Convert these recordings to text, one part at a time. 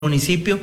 municipio.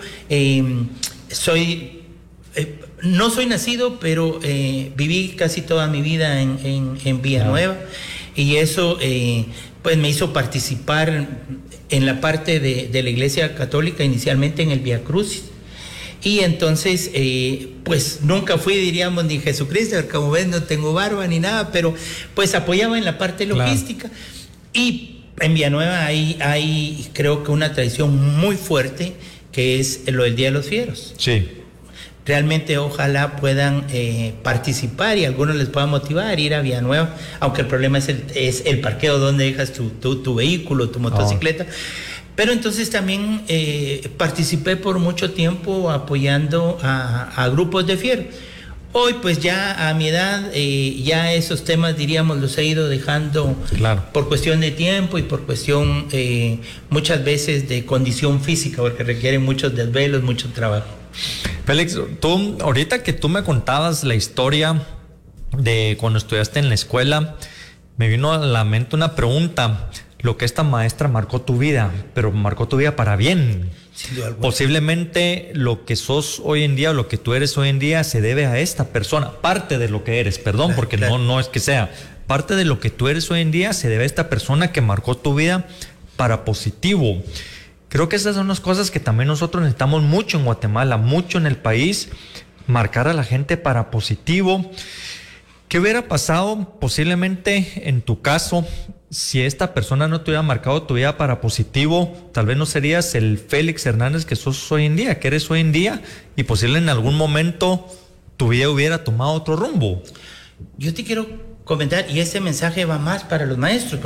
No soy nacido, pero viví casi toda mi vida en Villanueva, y eso pues me hizo participar en la parte de la Iglesia Católica, inicialmente en el Vía Crucis. Y entonces, pues nunca fui, diríamos, ni Jesucristo, porque como ves no tengo barba ni nada, pero pues apoyaba en la parte logística. Claro. Y en Villanueva hay creo que una tradición muy fuerte, que es lo del Día de los Fieros. Sí. Realmente ojalá puedan participar y algunos les pueda motivar a ir a Villanueva, aunque el problema es el parqueo donde dejas tu vehículo, tu motocicleta. Pero entonces también participé por mucho tiempo apoyando a grupos de fieros. Hoy pues ya a mi edad ya esos temas, diríamos, los he ido dejando, claro, por cuestión de tiempo y por cuestión muchas veces de condición física, porque requieren muchos desvelos, mucho trabajo. Félix, tú, ahorita que tú me contabas la historia de cuando estudiaste en la escuela, me vino a la mente una pregunta. Lo que esta maestra marcó tu vida, pero marcó tu vida para bien. Posiblemente lo que sos hoy en día, o lo que tú eres hoy en día, se debe a esta persona. Parte de lo que eres, perdón, porque no es que sea. Parte de lo que tú eres hoy en día se debe a esta persona que marcó tu vida para positivo. Creo que esas son las cosas que también nosotros necesitamos mucho en Guatemala, mucho en el país, marcar a la gente para positivo. ¿Qué hubiera pasado posiblemente en tu caso si esta persona no te hubiera marcado tu vida para positivo? Tal vez no serías el Félix Hernández que sos hoy en día, que eres hoy en día, y posiblemente en algún momento tu vida hubiera tomado otro rumbo. Yo te quiero comentar, y este mensaje va más para los maestros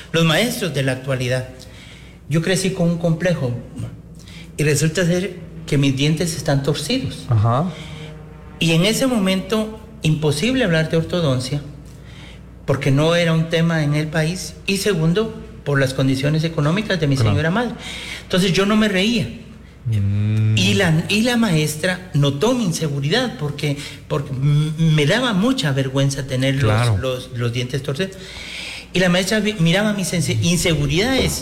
de la actualidad. Yo crecí con un complejo y resulta ser que mis dientes están torcidos. Ajá. Y en ese momento, imposible hablar de ortodoncia, porque no era un tema en el país, y segundo, por las condiciones económicas de mi señora madre. Entonces yo no me reía. Y la maestra notó mi inseguridad, porque me daba mucha vergüenza tener los dientes torcidos. Y la maestra miraba mis inseguridades.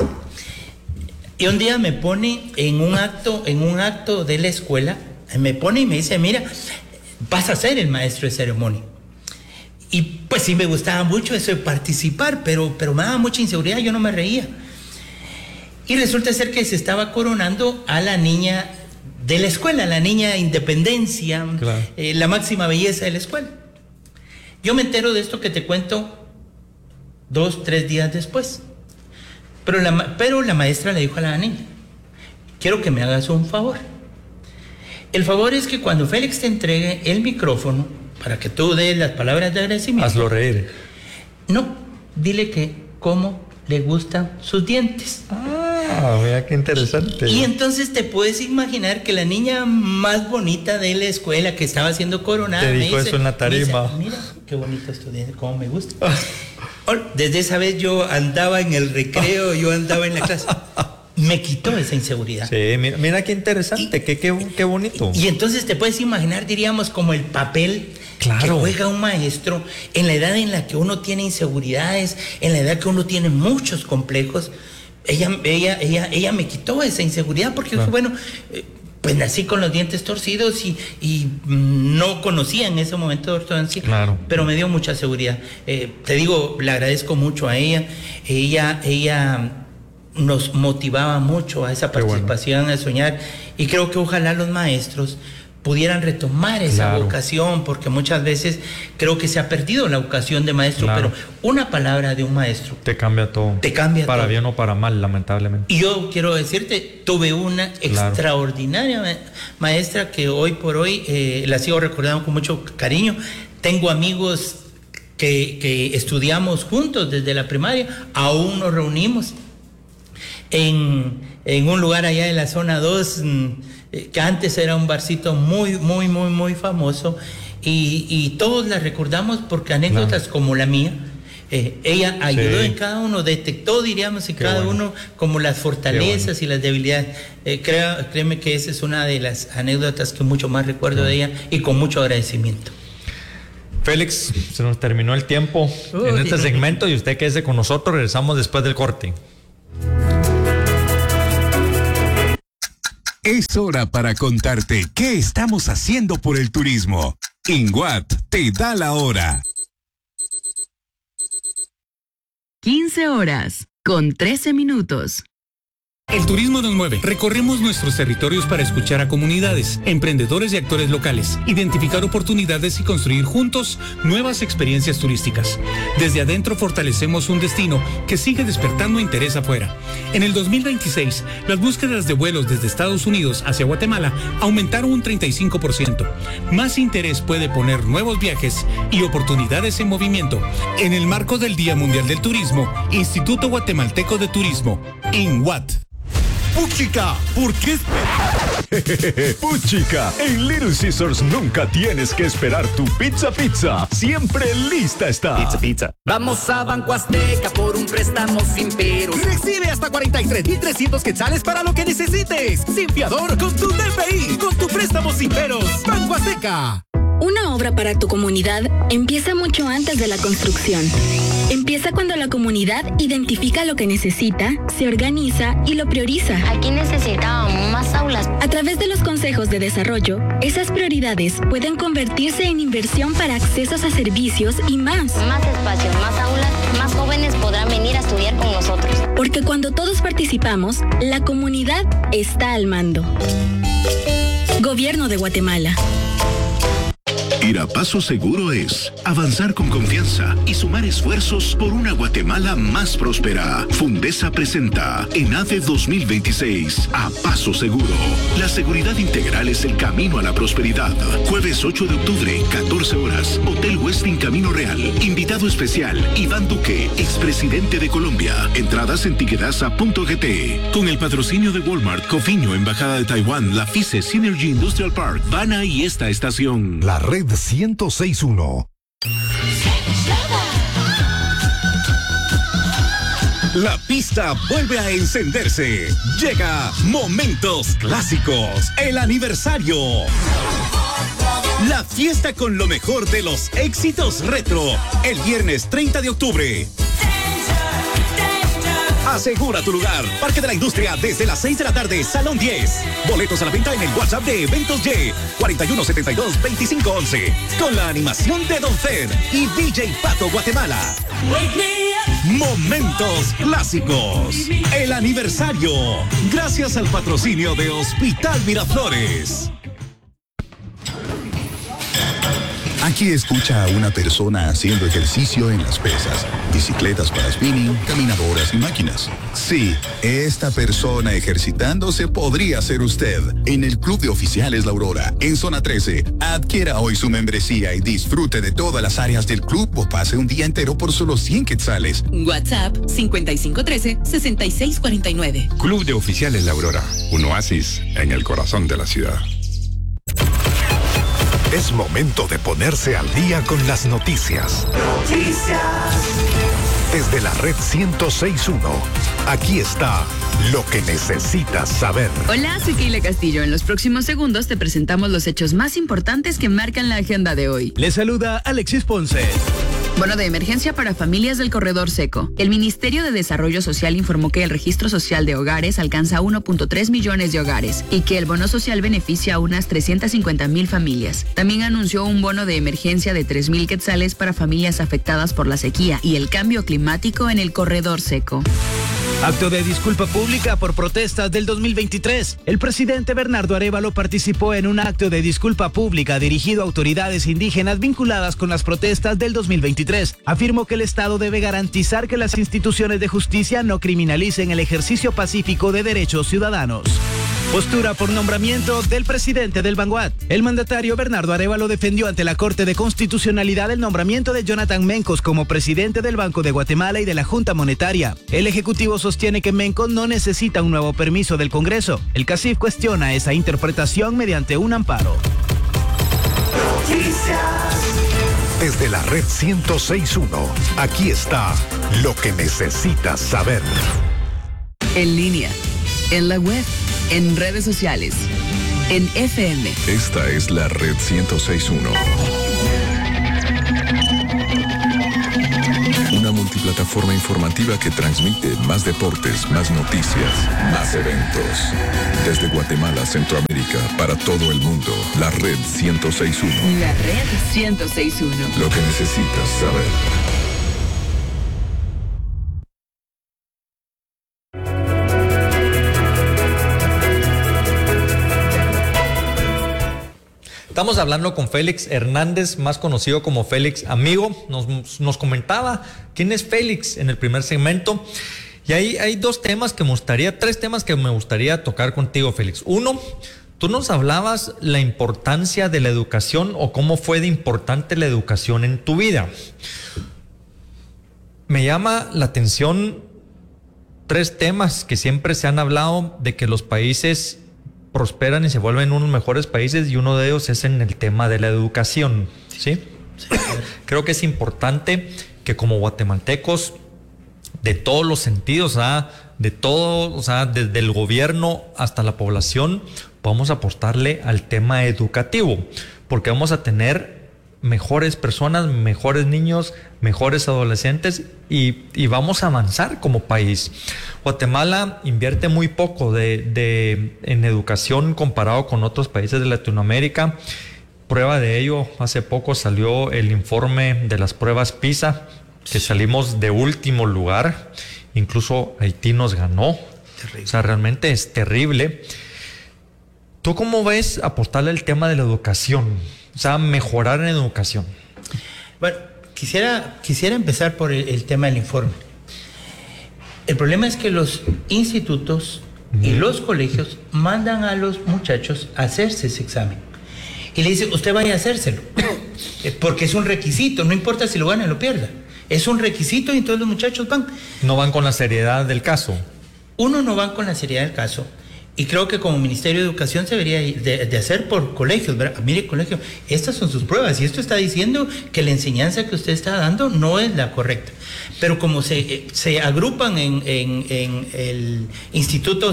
Y un día me pone en un acto de la escuela, me pone y me dice: mira, vas a ser el maestro de ceremonia. Y pues sí me gustaba mucho eso de participar, pero me daba mucha inseguridad, yo no me reía. Y resulta ser que se estaba coronando a la niña de la escuela, la niña Independencia, claro, la máxima belleza de la escuela. Yo me entero de esto que te cuento 2-3 días después. Pero la maestra le dijo a la niña: quiero que me hagas un favor. El favor es que cuando Félix te entregue el micrófono para que tú des las palabras de agradecimiento, hazlo reír. No, dile que cómo le gustan sus dientes. Ah, mira qué interesante. Y entonces te puedes imaginar que la niña más bonita de la escuela, que estaba siendo coronada, te dijo eso en la tarima. Mira, qué bonito es tu diente, cómo me gusta. Desde esa vez yo andaba en el recreo, yo andaba en la clase. Me quitó esa inseguridad. Sí, mira qué interesante, qué bonito. Y entonces te puedes imaginar, diríamos, como el papel, claro, que juega un maestro en la edad en la que uno tiene inseguridades, en la edad que uno tiene muchos complejos. Ella me quitó esa inseguridad, porque claro, bueno, pues nací con los dientes torcidos y no conocía en ese momento de ortodoncia, claro, pero me dio mucha seguridad. Te digo, le agradezco mucho a ella. Ella nos motivaba mucho a esa participación, bueno, a soñar, y creo que ojalá los maestros pudieran retomar esa, claro, vocación, porque muchas veces creo que se ha perdido la vocación de maestro, claro, pero una palabra de un maestro te cambia todo. Te cambia para todo. Bien o para mal, lamentablemente. Y yo quiero decirte, tuve una, claro, extraordinaria maestra que hoy por hoy la sigo recordando con mucho cariño. Tengo amigos que estudiamos juntos desde la primaria, aún nos reunimos en un lugar allá de la zona 2, que antes era un barcito muy famoso, y todos la recordamos porque anécdotas, claro, como la mía, ella ayudó, sí, en cada uno, detectó, diríamos, en cada uno como las fortalezas, y las debilidades. Créeme que esa es una de las anécdotas que mucho más recuerdo de ella, y con mucho agradecimiento. Félix, se nos terminó el tiempo en este segmento, y usted quédese con nosotros. Regresamos después del corte. Es hora para contarte qué estamos haciendo por el turismo. INWAT te da la hora. 15 horas con 13 minutos. El turismo nos mueve. Recorremos nuestros territorios para escuchar a comunidades, emprendedores y actores locales, identificar oportunidades y construir juntos nuevas experiencias turísticas. Desde adentro fortalecemos un destino que sigue despertando interés afuera. En el 2026, las búsquedas de vuelos desde Estados Unidos hacia Guatemala aumentaron un 35%. Más interés puede poner nuevos viajes y oportunidades en movimiento. En el marco del Día Mundial del Turismo, Instituto Guatemalteco de Turismo, INWAT. ¡Puchica! ¿Por qué esperar? ¡Puchica! En Little Caesars nunca tienes que esperar tu pizza. Siempre lista está. Pizza. Vamos a Banco Azteca por un préstamo sin peros. Recibe hasta 43,300 quetzales para lo que necesites. Sin fiador, con tu DPI, con tu préstamo sin peros. Banco Azteca. Una obra para tu comunidad empieza mucho antes de la construcción. Empieza cuando la comunidad identifica lo que necesita, se organiza y lo prioriza. Aquí necesitábamos más aulas. A través de los consejos de desarrollo, esas prioridades pueden convertirse en inversión para accesos a servicios y más. Más espacios, más aulas, más jóvenes podrán venir a estudiar con nosotros. Porque cuando todos participamos, la comunidad está al mando. Gobierno de Guatemala. Ir a paso seguro es avanzar con confianza y sumar esfuerzos por una Guatemala más próspera. Fundesa presenta ENADE 2026 a paso seguro. La seguridad integral es el camino a la prosperidad. Jueves 8 de octubre, 14 horas, Hotel Westin Camino Real. Invitado especial, Iván Duque, expresidente de Colombia. Entradas en tiquetasa.gt. Con el patrocinio de Walmart, Cofiño, Embajada de Taiwán, la FICE, Synergy Industrial Park, Bana y esta estación. La red 106.1. La pista vuelve a encenderse. Llega Momentos Clásicos, el aniversario. La fiesta con lo mejor de los éxitos retro. El viernes 30 de octubre. Asegura tu lugar. Parque de la Industria desde las 6 de la tarde, Salón 10. Boletos a la venta en el WhatsApp de Eventos Y, 4172-2511. Con la animación de Don Fer y DJ Pato Guatemala. Momentos Clásicos. El aniversario. Gracias al patrocinio de Hospital Miraflores. Aquí escucha a una persona haciendo ejercicio en las pesas, bicicletas para spinning, caminadoras y máquinas. Sí, esta persona ejercitándose podría ser usted. En el Club de Oficiales La Aurora, en Zona 13, adquiera hoy su membresía y disfrute de todas las áreas del club o pase un día entero por solo 100 quetzales. WhatsApp 5513-6649. Club de Oficiales La Aurora, un oasis en el corazón de la ciudad. Es momento de ponerse al día con las noticias. Desde la red 106.1, aquí está lo que necesitas saber. Hola, soy Keila Castillo. En los próximos segundos te presentamos los hechos más importantes que marcan la agenda de hoy. Les saluda Alexis Ponce. Bono de emergencia para familias del corredor seco. El Ministerio de Desarrollo Social informó que el registro social de hogares alcanza 1.3 millones de hogares y que el bono social beneficia a unas 350,000 familias. También anunció un bono de emergencia de 3,000 quetzales para familias afectadas por la sequía y el cambio climático en el corredor seco. Acto de disculpa pública por protestas del 2023. El presidente Bernardo Arévalo participó en un acto de disculpa pública dirigido a autoridades indígenas vinculadas con las protestas del 2023. Afirmó que el Estado debe garantizar que las instituciones de justicia no criminalicen el ejercicio pacífico de derechos ciudadanos. Postura por nombramiento del presidente del Banguat. El mandatario Bernardo Arévalo defendió ante la Corte de Constitucionalidad el nombramiento de Jonathan Mencos como presidente del Banco de Guatemala y de la Junta Monetaria. El Ejecutivo sostiene que Mencos no necesita un nuevo permiso del Congreso. El CACIF cuestiona esa interpretación mediante un amparo. Desde la red 106.1, aquí está lo que necesitas saber. En línea, en la web, en redes sociales, en FM. Esta es la red 106.1. Una multiplicación plataforma informativa que transmite más deportes, más noticias, más eventos. Desde Guatemala, Centroamérica, para todo el mundo, la Red 106.1. La Red 106.1. Lo que necesitas saber. Estamos hablando con Félix Hernández, más conocido como Félix Amigo. Nos comentaba quién es Félix en el primer segmento. Y hay tres temas que me gustaría tocar contigo, Félix. Uno, tú nos hablabas la importancia de la educación o cómo fue de importante la educación en tu vida. Me llama la atención tres temas que siempre se han hablado de que los países prosperan y se vuelven unos mejores países, y uno de ellos es en el tema de la educación, ¿sí? Sí. Creo que es importante que como guatemaltecos, de todos los sentidos, de todo, desde el gobierno hasta la población, podamos apostarle al tema educativo, porque vamos a tener mejores personas, mejores niños, mejores adolescentes y vamos a avanzar como país. Guatemala invierte muy poco en educación comparado con otros países de Latinoamérica. Prueba de ello, hace poco salió el informe de las pruebas PISA, que salimos de último lugar, incluso Haití nos ganó. Terrible. O sea, realmente es terrible. ¿Tú cómo ves apostarle al tema de la educación? O sea, mejorar en educación. Bueno, quisiera empezar por el tema del informe. El problema es que los institutos y los colegios mandan a los muchachos a hacerse ese examen. Y le dicen, usted vaya a hacérselo. Porque es un requisito, no importa si lo gana o lo pierda. Es un requisito y entonces los muchachos van. No van con la seriedad del caso. Uno, no van con la seriedad del caso. Y creo que como Ministerio de Educación se debería de hacer por colegios, ¿verdad? Mire, colegio, estas son sus pruebas y esto está diciendo que la enseñanza que usted está dando no es la correcta. Pero como se agrupan en el instituto,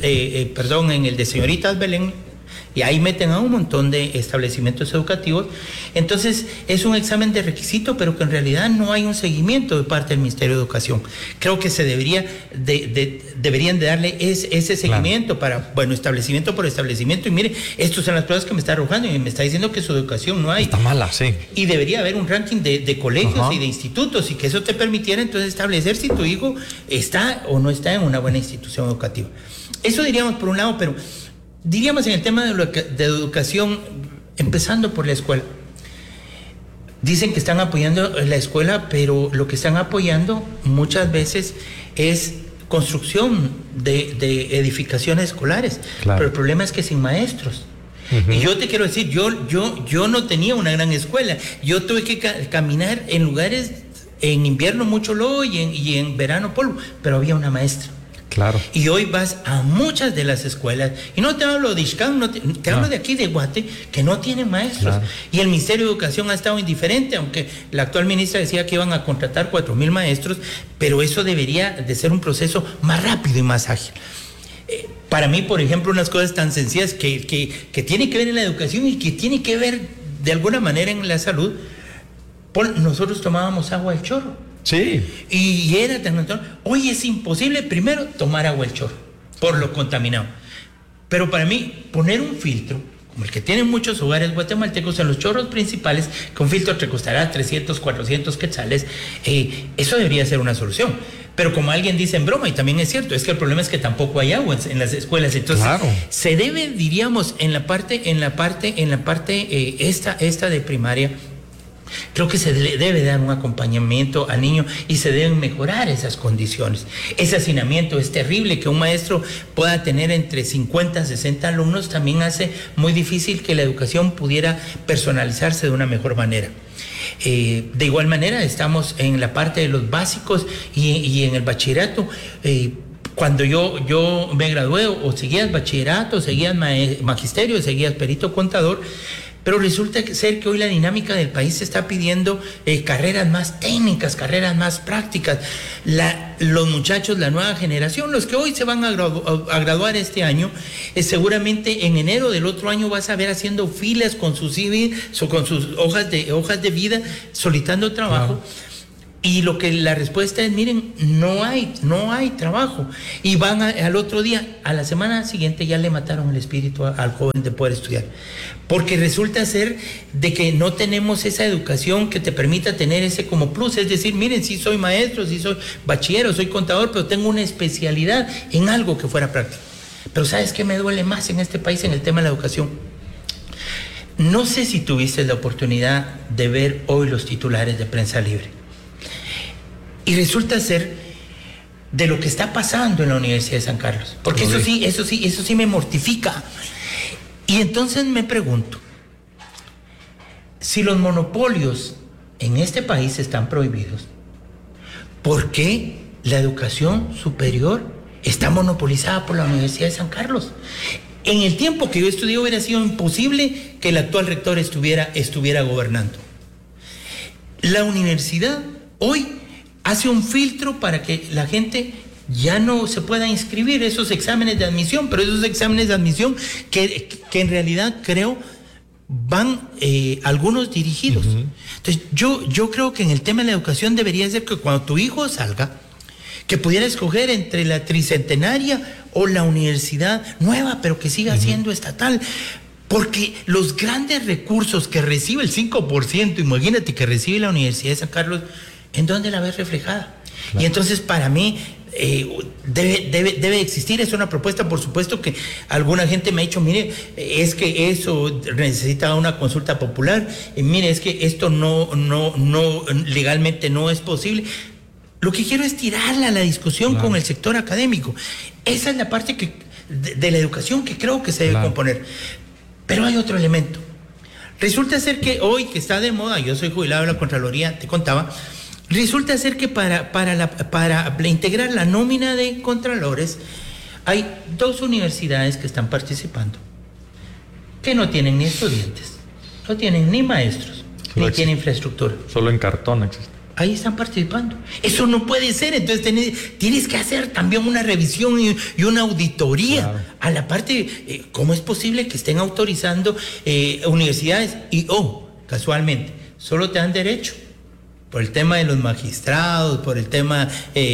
en el de Señoritas Belén, y ahí meten a un montón de establecimientos educativos, entonces es un examen de requisito, pero que en realidad no hay un seguimiento de parte del Ministerio de Educación. Creo que se deberían de darle ese seguimiento, claro, para, establecimiento por establecimiento, y mire, estas son las pruebas que me está arrojando y me está diciendo que su educación no hay. Está mala, sí. Y debería haber un ranking de colegios y de institutos, y que eso te permitiera entonces establecer si tu hijo está o no está en una buena institución educativa. Eso diríamos por un lado, pero diríamos en el tema de educación, empezando por la escuela. Dicen que están apoyando la escuela, pero lo que están apoyando muchas veces es construcción de edificaciones escolares. Claro. Pero el problema es que sin maestros. Y yo te quiero decir, yo no tenía una gran escuela. Yo tuve que caminar en lugares, en invierno mucho lodo y en verano polvo, pero había una maestra. Claro. Y hoy vas a muchas de las escuelas, y no te hablo de Ixcán, te hablo de aquí de Guate, que no tienen maestros. Claro. Y el Ministerio de Educación ha estado indiferente, aunque la actual ministra decía que iban a contratar 4,000 maestros, pero eso debería de ser un proceso más rápido y más ágil. Para mí, por ejemplo, unas cosas tan sencillas que tiene que ver en la educación y que tiene que ver de alguna manera en la salud. Nosotros tomábamos agua del chorro. Sí. Y era tan... Hoy es imposible, primero, tomar agua del chorro, por lo contaminado. Pero para mí, poner un filtro, como el que tienen muchos hogares guatemaltecos en los chorros principales, que un filtro te costará 300, 400 quetzales, eso debería ser una solución. Pero como alguien dice en broma, y también es cierto, es que el problema es que tampoco hay agua en las escuelas. Entonces, claro, se debe, diríamos, en la parte esta de primaria, creo que se debe dar un acompañamiento al niño y se deben mejorar esas condiciones. Ese hacinamiento es terrible, que un maestro pueda tener entre 50 y 60 alumnos también hace muy difícil que la educación pudiera personalizarse de una mejor manera. De igual manera estamos en la parte de los básicos y en el bachillerato. Cuando yo me gradué, o seguías bachillerato, seguías magisterio, seguías perito contador, pero resulta ser que hoy la dinámica del país se está pidiendo carreras más técnicas, carreras más prácticas. Los muchachos, la nueva generación, los que hoy se van a graduar este año, seguramente en enero del otro año vas a ver haciendo filas con sus CV, con sus hojas de vida, solicitando trabajo. Claro. Y la respuesta es, miren, no hay trabajo. Y van al otro día, a la semana siguiente ya le mataron el espíritu al joven de poder estudiar. Porque resulta ser de que no tenemos esa educación que te permita tener ese como plus. Es decir, miren, sí soy maestro, sí soy bachillero, soy contador, pero tengo una especialidad en algo que fuera práctico. Pero ¿sabes qué me duele más en este país en el tema de la educación? No sé si tuviste la oportunidad de ver hoy los titulares de Prensa Libre. Y resulta ser de lo que está pasando en la Universidad de San Carlos. Porque eso sí me mortifica. Y entonces me pregunto, si los monopolios en este país están prohibidos, ¿por qué la educación superior está monopolizada por la Universidad de San Carlos? En el tiempo que yo estudié hubiera sido imposible que el actual rector estuviera gobernando. La universidad hoy hace un filtro para que la gente ya no se pueda inscribir esos exámenes de admisión, pero esos exámenes de admisión que en realidad creo van algunos dirigidos. Entonces yo creo que en el tema de la educación debería ser que cuando tu hijo salga, que pudiera escoger entre la tricentenaria o la universidad nueva, pero que siga siendo estatal. Porque los grandes recursos que recibe el 5%, imagínate que recibe la Universidad de San Carlos, ¿en dónde la ves reflejada? Claro. Y entonces para mí debe existir, es una propuesta, por supuesto que alguna gente me ha dicho, mire, es que eso necesita una consulta popular, mire, es que esto no legalmente no es posible. Lo que quiero es tirarla a la discusión con el sector académico. Esa es la parte de la educación que creo que se debe componer. Pero hay otro elemento. Resulta ser que hoy, que está de moda, yo soy jubilado de la Contraloría, te contaba, resulta ser que para integrar la nómina de contralores, hay 2 universidades que están participando, que no tienen ni estudiantes, no tienen ni maestros, ni tienen infraestructura. Solo en cartón existe. Ahí están participando. Eso no puede ser. Entonces tienes que hacer también una revisión y una auditoría a la parte. ¿Cómo es posible que estén autorizando universidades y, casualmente, solo te dan derecho por el tema de los magistrados, por el tema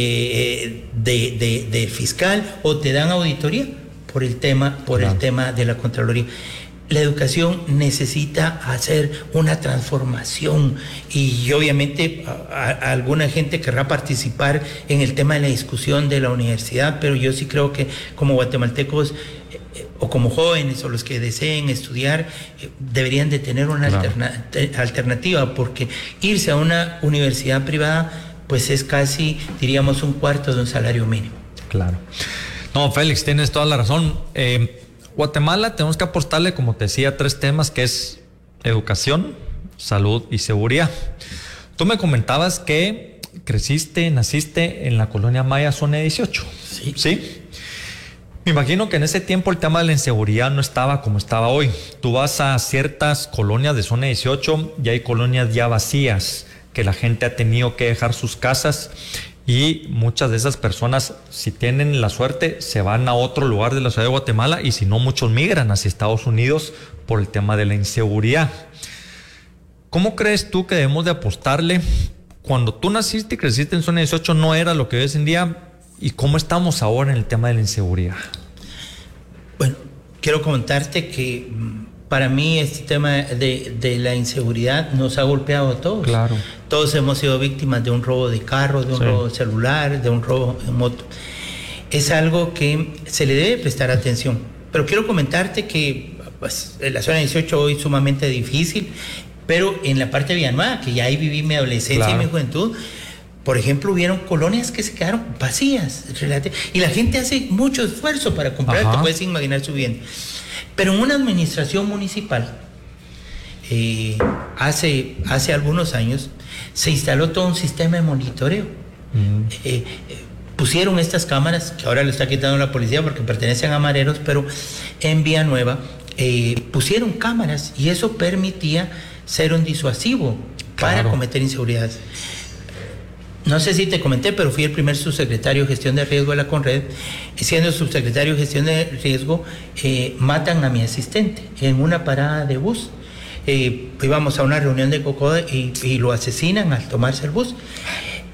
de fiscal, o te dan auditoría por el tema de la Contraloría? La educación necesita hacer una transformación y obviamente alguna gente querrá participar en el tema de la discusión de la universidad, pero yo sí creo que como guatemaltecos o como jóvenes o los que deseen estudiar deberían de tener una alternativa, porque irse a una universidad privada pues es casi, diríamos, 1/4 de un salario mínimo. Claro. No, Félix, tienes toda la razón. Guatemala tenemos que apostarle, como te decía, 3 temas, que es educación, salud y seguridad. Tú me comentabas que naciste en la colonia Maya, zona 18. ¿Sí? Me imagino que en ese tiempo el tema de la inseguridad no estaba como estaba hoy. Tú vas a ciertas colonias de zona 18 y hay colonias ya vacías, que la gente ha tenido que dejar sus casas. Y muchas de esas personas, si tienen la suerte, se van a otro lugar de la ciudad de Guatemala, y si no, muchos migran hacia Estados Unidos por el tema de la inseguridad. ¿Cómo crees tú que debemos de apostarle? Cuando tú naciste y creciste en zona 18 no era lo que hoy es en día, ¿y cómo estamos ahora en el tema de la inseguridad? Bueno, quiero comentarte que para mí este tema de la inseguridad nos ha golpeado a todos. Claro. Todos hemos sido víctimas de un robo de carro, de un robo de celular, de un robo de moto. Es algo que se le debe prestar atención. Pero quiero comentarte que pues, en la zona 18 hoy es sumamente difícil, pero en la parte de Villanueva, que ya ahí viví mi adolescencia y mi juventud, por ejemplo, hubieron colonias que se quedaron vacías. Y la gente hace mucho esfuerzo para comprar, te puedes imaginar su bien. Pero en una administración municipal, hace algunos años, se instaló todo un sistema de monitoreo. Pusieron estas cámaras, que ahora lo está quitando la policía porque pertenecen a mareros, pero en Villanueva pusieron cámaras y eso permitía ser un disuasivo para cometer inseguridades. No sé si te comenté, pero fui el primer subsecretario de gestión de riesgo de la Conred. Siendo subsecretario de gestión de riesgo, matan a mi asistente en una parada de bus. Íbamos a una reunión de COCODE y lo asesinan al tomarse el bus.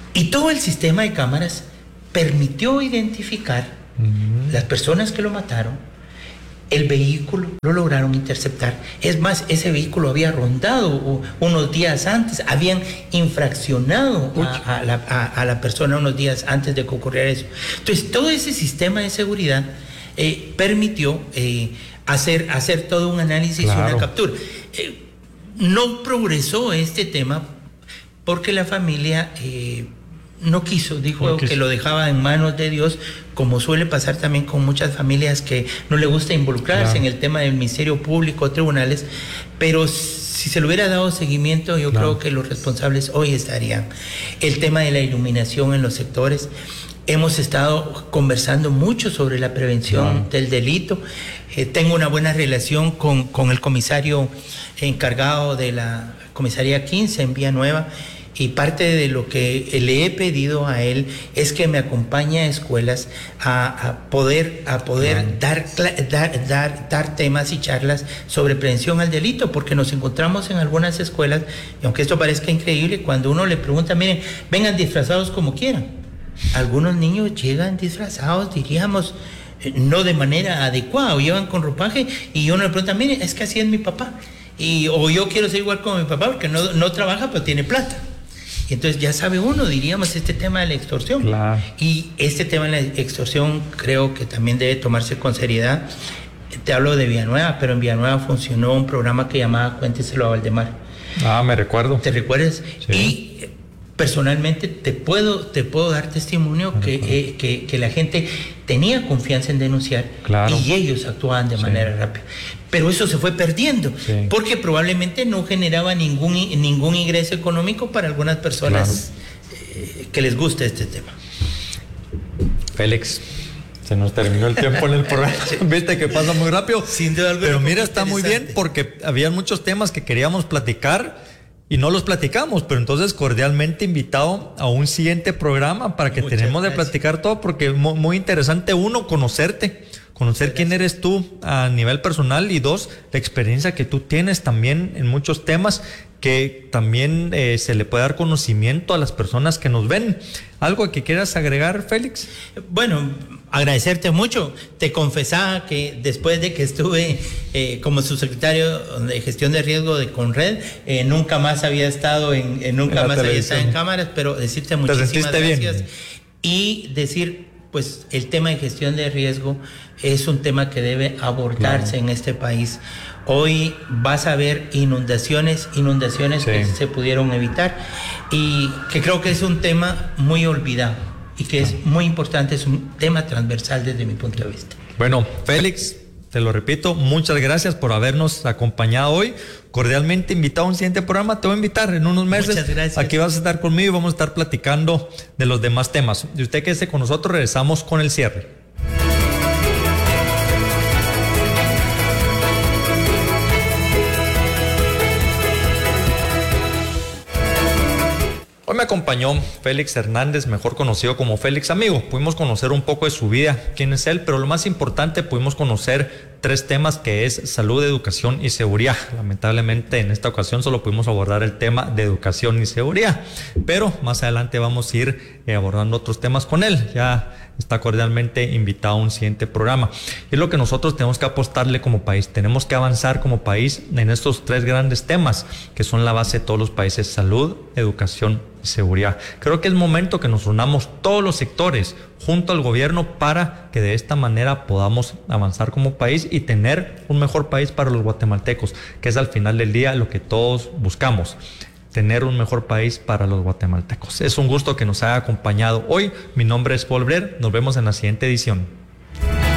Y todo el sistema de cámaras permitió identificar las personas que lo mataron, el vehículo, lo lograron interceptar. Es más, ese vehículo había rondado unos días antes, habían infraccionado a la persona unos días antes de que ocurriera eso. Entonces, todo ese sistema de seguridad permitió hacer todo un análisis y una captura. No progresó este tema porque la familia no quiso, dijo que lo dejaba en manos de Dios, como suele pasar también con muchas familias que no le gusta involucrarse en el tema del Ministerio Público, tribunales, pero si se le hubiera dado seguimiento, yo creo que los responsables hoy estarían. El tema de la iluminación en los sectores, hemos estado conversando mucho sobre la prevención del delito. Tengo una buena relación con el comisario encargado de la comisaría 15 en Villanueva, y parte de lo que le he pedido a él es que me acompañe a escuelas a poder dar temas y charlas sobre prevención al delito, porque nos encontramos en algunas escuelas, y aunque esto parezca increíble, cuando uno le pregunta, miren, vengan disfrazados como quieran, algunos niños llegan disfrazados, diríamos, no de manera adecuada, o llevan con ropaje, y uno le pregunta, miren, es que así es mi papá, o yo quiero ser igual como mi papá porque no trabaja pero tiene plata. Y entonces ya sabe uno, diríamos, este tema de la extorsión. Y este tema de la extorsión creo que también debe tomarse con seriedad. Te hablo de Villanueva, pero en Villanueva funcionó un programa que llamaba Cuénteselo a Valdemar. Me recuerdo. ¿Te recuerdas? Sí. Y personalmente te puedo dar testimonio que la gente tenía confianza en denunciar y ellos actuaban de manera rápida. Pero eso se fue perdiendo, porque probablemente no generaba ningún ingreso económico para algunas personas que les gusta este tema. Félix, se nos terminó el tiempo en el programa. Viste que pasa muy rápido. Sin duda alguna. Pero mira, está muy bien porque había muchos temas que queríamos platicar y no los platicamos, pero entonces cordialmente invitado a un siguiente programa para que tenemos de platicar todo, porque es muy interesante, uno, conocer quién eres tú a nivel personal, y dos, la experiencia que tú tienes también en muchos temas que también se le puede dar conocimiento a las personas que nos ven. ¿Algo que quieras agregar, Félix? Bueno, agradecerte mucho. Te confesaba que después de que estuve como subsecretario de gestión de riesgo de Conred, nunca más había estado en cámaras, pero decirte muchísimas gracias. Bien. Y decir, pues el tema de gestión de riesgo es un tema que debe abordarse en este país. Hoy vas a ver inundaciones que se pudieron evitar, y que creo que es un tema muy olvidado y que es muy importante, es un tema transversal desde mi punto de vista. Bueno, Félix, te lo repito, muchas gracias por habernos acompañado hoy. Cordialmente invitado a un siguiente programa. Te voy a invitar en unos meses. Muchas gracias. Aquí vas a estar conmigo y vamos a estar platicando de los demás temas. Y usted quédese con nosotros, regresamos con el cierre. Hoy me acompañó Félix Hernández, mejor conocido como Félix Amigo. Pudimos conocer un poco de su vida, quién es él, pero lo más importante, pudimos conocer 3 temas, que es salud, educación y seguridad. Lamentablemente en esta ocasión solo pudimos abordar el tema de educación y seguridad, pero más adelante vamos a ir abordando otros temas con él. Ya está cordialmente invitado a un siguiente programa. Es lo que nosotros tenemos que apostarle como país. Tenemos que avanzar como país en estos 3 grandes temas que son la base de todos los países: salud, educación y seguridad. Creo que es momento que nos unamos todos los sectores junto al gobierno para que de esta manera podamos avanzar como país y tener un mejor país para los guatemaltecos, que es al final del día lo que todos buscamos. Tener un mejor país para los guatemaltecos. Es un gusto que nos haya acompañado hoy. Mi nombre es Paul Brer. Nos vemos en la siguiente edición.